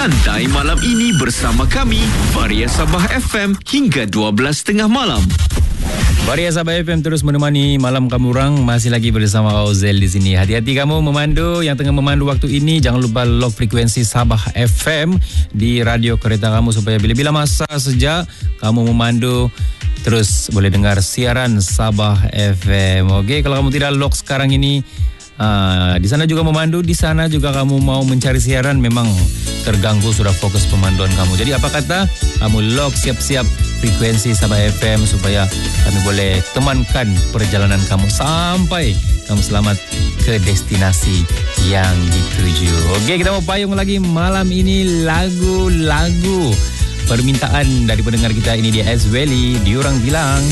Santai malam ini bersama kami, Varia Sabah FM hingga 12.30 malam. Varia Sabah FM terus menemani malam kamu orang. Masih lagi bersama Ozel di sini. Hati-hati kamu memandu, yang tengah memandu waktu ini. Jangan lupa lock frekuensi Sabah FM di radio kereta kamu supaya bila-bila masa saja kamu memandu terus boleh dengar siaran Sabah FM. Okey, kalau kamu tidak lock sekarang ini, di sana juga memandu, di sana juga kamu mau mencari siaran, memang terganggu sudah fokus pemanduan kamu. Jadi apa kata kamu lock, siap-siap frekuensi Sabah FM supaya kami boleh temankan perjalanan kamu sampai kamu selamat ke destinasi yang dituju. Okey, kita mau payung lagi malam ini lagu-lagu permintaan dari pendengar kita. Ini dia Azweli, diorang bilang.